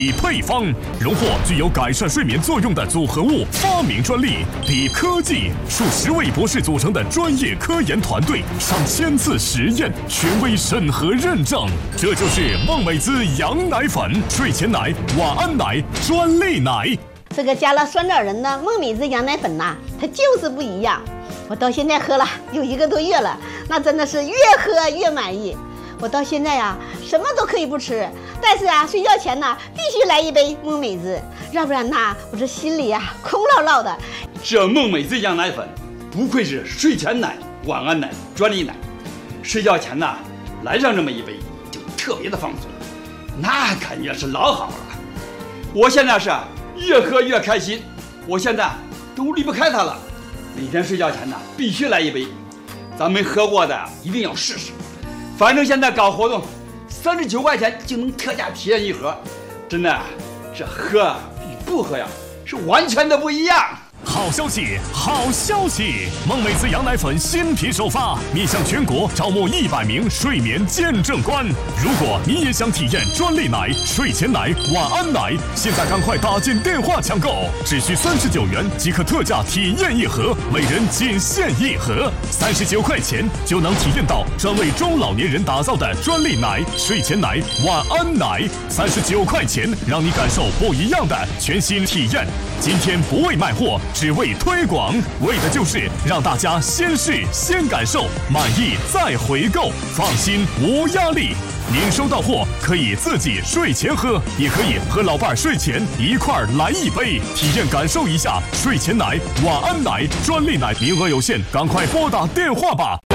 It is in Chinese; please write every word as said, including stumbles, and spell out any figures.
配方，荣获具有改善睡眠作用的组合物发明专利。比科技数十位博士组成的专业科研团队，上千次实验，权威审核认证。这就是孟美滋羊奶粉、睡前奶、晚安奶专利奶。 这个加了酸枣仁的孟美滋羊奶粉呐、啊，它就是不一样。我到现在喝了有一个多月了，那真的是越喝越满意。我到现在呀、啊，什么都可以不吃，但是啊，睡觉前呢必须来一杯孟美滋，要不然呐，我这心里啊空落落的。 这孟美滋羊奶粉不愧是睡前奶、晚安奶专利奶，睡觉前呢来上这么一杯，就特别的放松，那感觉是老好了。我现在是越喝越开心，我现在都离不开它了。每天睡觉前呢必须来一杯，咱没喝过的一定要试试。反正现在搞活动，三十九块钱就能特价体验一盒，真的，这喝与不喝呀是完全的不一样。 好消息，好消息！孟美滋羊奶粉新品首发，面向全国招募一百名睡眠见证官。如果你也想体验专利奶、睡前奶、晚安奶，现在赶快打进电话抢购，只需三十九元即可特价体验一盒，每人仅限一盒，三十九块钱就能体验到专为中老年人打造的专利奶、睡前奶、晚安奶，三十九块钱让你感受不一样的全新体验。今天不为卖货，只为推广，为的就是让大家先试先感受，满意再回购，放心无压力。您收到货可以自己睡前喝，也可以和老伴睡前一块儿来一杯，体验感受一下睡前奶、晚安奶专利奶，名额有限，赶快拨打电话吧。